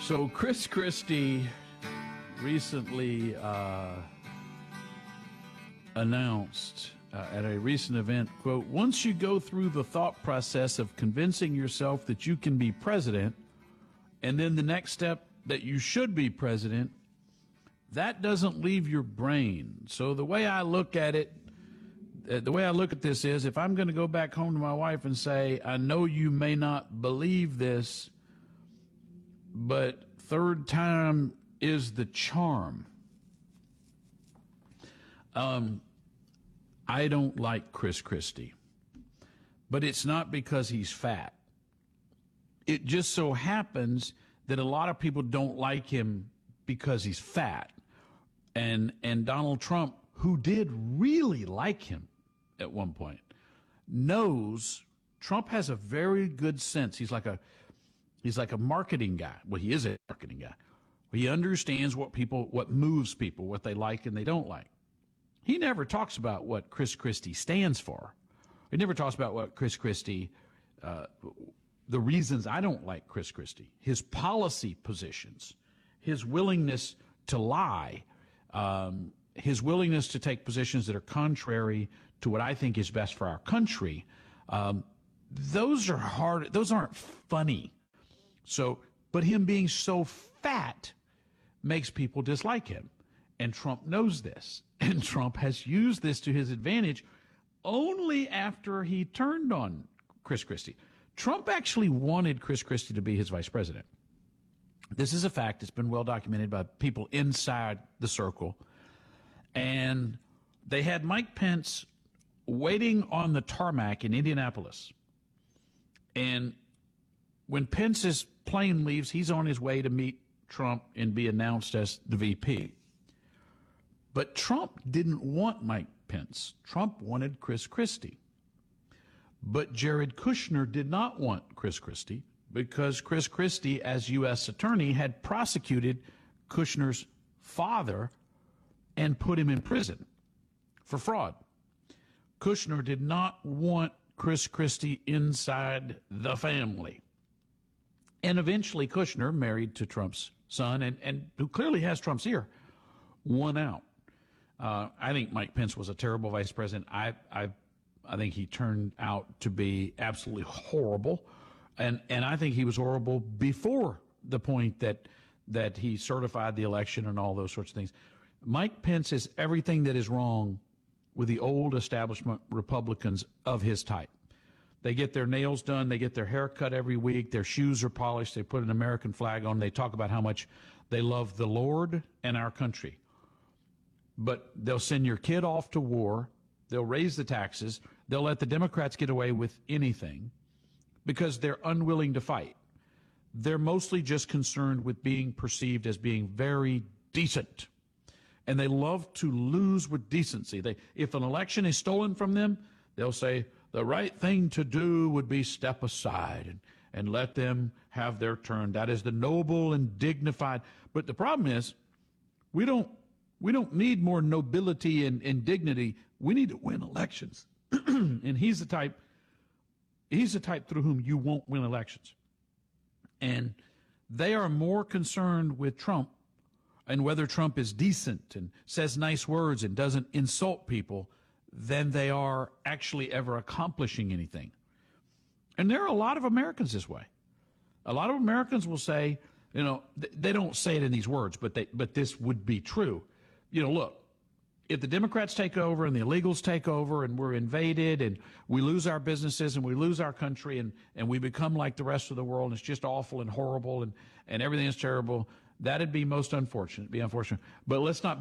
So Chris Christie recently announced at a recent event, quote, "Once you go through the thought process of convincing yourself that you can be president, and then the next step that you should be president, that doesn't leave your brain." So the way I look at it, the way I look at this is, if I'm going to go back home to my wife and say, "I know you may not believe this, but third time is the charm." I don't like Chris Christie, but it's not because he's fat. It just so happens that a lot of people don't like him because he's fat. And Donald Trump, who did really like him at one point, knows Trump has a very good sense. He's like a marketing guy. Well, he is a marketing guy. He understands what moves people, what they like and they don't like. He never talks about what Chris Christie stands for. He never talks about what Chris Christie, the reasons I don't like Chris Christie, his policy positions, his willingness to lie, his willingness to take positions that are contrary to what I think is best for our country. Those are hard. Those aren't funny. But him being so fat makes people dislike him. And Trump knows this. And Trump has used this to his advantage only after he turned on Chris Christie. Trump actually wanted Chris Christie to be his vice president. This is a fact. It's been well documented by people inside the circle. And they had Mike Pence waiting on the tarmac in Indianapolis. And when Pence's plane leaves, he's on his way to meet Trump and be announced as the VP. But Trump didn't want Mike Pence. Trump wanted Chris Christie. But Jared Kushner did not want Chris Christie because Chris Christie, as U.S. attorney, had prosecuted Kushner's father and put him in prison for fraud. Kushner did not want Chris Christie inside the family. And eventually Kushner, married to Trump's son, and who clearly has Trump's ear, won out. I think Mike Pence was a terrible vice president. I think he turned out to be absolutely horrible. And I think he was horrible before the point that he certified the election and all those sorts of things. Mike Pence is everything that is wrong with the old establishment Republicans of his type. They get their nails done. They get their hair cut every week. Their shoes are polished. They put an American flag on. They talk about how much they love the Lord and our country. But they'll send your kid off to war. They'll raise the taxes. They'll let the Democrats get away with anything because they're unwilling to fight. They're mostly just concerned with being perceived as being very decent. And they love to lose with decency. If an election is stolen from them, they'll say the right thing to do would be step aside and let them have their turn. That is the noble and dignified. But the problem is we don't need more nobility and dignity. We need to win elections. And he's the type through whom you won't win elections. And they are more concerned with Trump and whether Trump is decent and says nice words and doesn't insult people than they are actually ever accomplishing anything. And there are a lot of Americans this way. A lot of Americans will say, they don't say it in these words, but this would be true. Look, if the Democrats take over and the illegals take over and we're invaded and we lose our businesses and we lose our country and we become like the rest of the world and it's just awful and horrible and everything is terrible, that'd be most unfortunate, But let's not